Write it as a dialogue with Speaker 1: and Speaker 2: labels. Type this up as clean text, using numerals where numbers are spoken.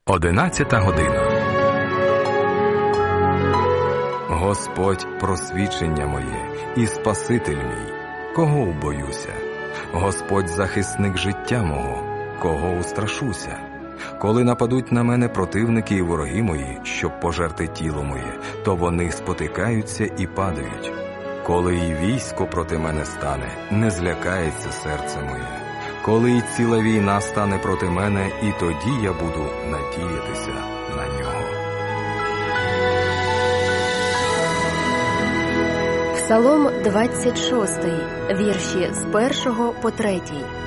Speaker 1: 11 година. Господь – просвічення моє і Спаситель мій, кого убоюся? Господь – захисник життя мого, кого устрашуся? Коли нападуть на мене противники і вороги мої, щоб пожерти тіло моє, то вони спотикаються і падають. Коли і військо проти мене стане, не злякається серце моє. Коли і ціла війна стане проти мене, і тоді я буду надіятися на нього.
Speaker 2: Псалом 26, вірші з 1 по 3.